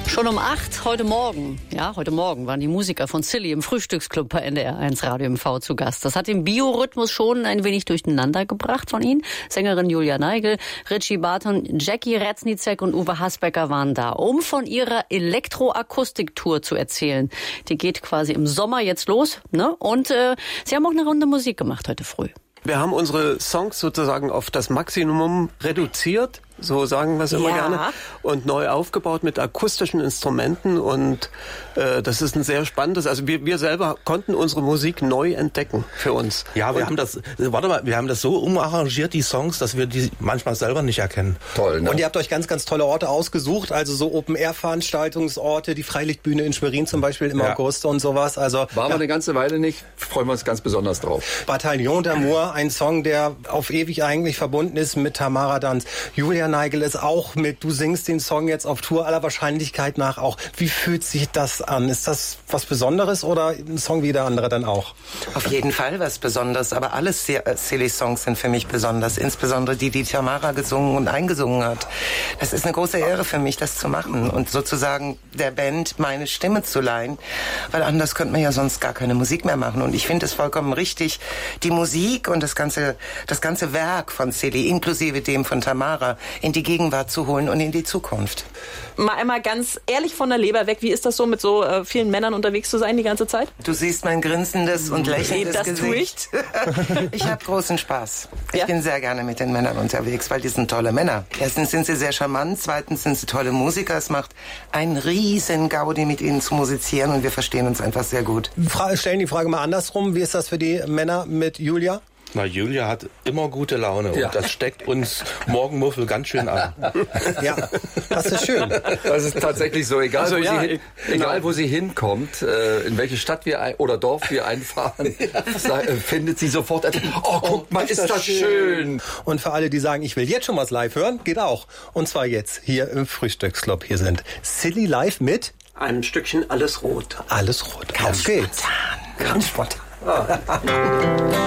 Schon um 8 heute Morgen waren die Musiker von Silly im Frühstücksclub bei NDR1 Radio MV zu Gast. Das hat den Biorhythmus schon ein wenig durcheinander gebracht von ihnen. Sängerin Julia Neigel, Richie Barton, Jackie Reznicek und Uwe Hasbecker waren da, um von ihrer Elektroakustiktour zu erzählen. Die geht quasi im Sommer jetzt los, ne? Und sie haben auch eine Runde Musik gemacht heute früh. Wir haben unsere Songs sozusagen auf das Maximum reduziert, so sagen wir es immer gerne, und neu aufgebaut mit akustischen Instrumenten, und das ist ein sehr spannendes, also wir selber konnten unsere Musik neu entdecken für uns. Ja, wir haben das so umarrangiert, die Songs, dass wir die manchmal selber nicht erkennen. Toll, ne? Und ihr habt euch ganz, ganz tolle Orte ausgesucht, also so Open-Air-Veranstaltungsorte, die Freilichtbühne in Schwerin zum Beispiel im August und sowas. Also waren wir eine ganze Weile nicht, freuen wir uns ganz besonders drauf. Bataillon d'Amour, ein Song, der auf ewig eigentlich verbunden ist mit Tamara Danz. Julia Neigel ist auch mit, du singst den Song jetzt auf Tour aller Wahrscheinlichkeit nach auch. Wie fühlt sich das an? Ist das was Besonderes oder ein Song wie der andere dann auch? Auf jeden Fall was Besonderes, aber alle Silly-Songs sind für mich besonders, insbesondere die Tamara gesungen und eingesungen hat. Das ist eine große Ehre für mich, das zu machen und sozusagen der Band meine Stimme zu leihen, weil anders könnte man ja sonst gar keine Musik mehr machen, und ich finde es vollkommen richtig, die Musik und das ganze Werk von Silly, inklusive dem von Tamara, in die Gegenwart zu holen und in die Zukunft. Mal einmal ganz ehrlich von der Leber weg, wie ist das so, mit so vielen Männern unterwegs zu sein die ganze Zeit? Du siehst mein grinsendes und lächelndes das Gesicht. Tue ich. Ich habe großen Spaß. Ich bin sehr gerne mit den Männern unterwegs, weil die sind tolle Männer. Erstens sind sie sehr charmant, zweitens sind sie tolle Musiker. Es macht einen riesen Gaudi, mit ihnen zu musizieren, und wir verstehen uns einfach sehr gut. Stellen die Frage mal andersrum, wie ist das für die Männer mit Julia? Na, Julia hat immer gute Laune, und das steckt uns Morgenmuffel ganz schön an. Ja, das ist schön. Das ist tatsächlich so, egal wo sie hinkommt, in welche Stadt oder Dorf wir einfahren, findet sie sofort etwas, oh, guck mal, ist das schön. Und für alle, die sagen, ich will jetzt schon was live hören, geht auch. Und zwar jetzt, hier im Frühstücksclub. Hier sind Silly live mit einem Stückchen Alles Rot. Alles Rot. Ganz spontan. Ganz spontan.